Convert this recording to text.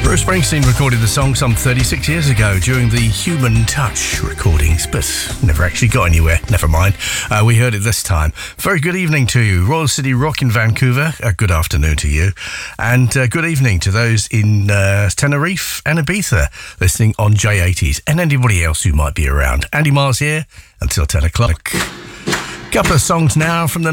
Bruce Springsteen recorded the song some 36 years ago during the Human Touch recordings, but never actually got anywhere. Never mind. We heard it this time. Very good evening to you. Royal City Rock in Vancouver, good afternoon to you. And good evening to those in Tenerife and Ibiza listening on J80s and anybody else who might be around. Andy Mars here until 10 o'clock. Couple of songs now from the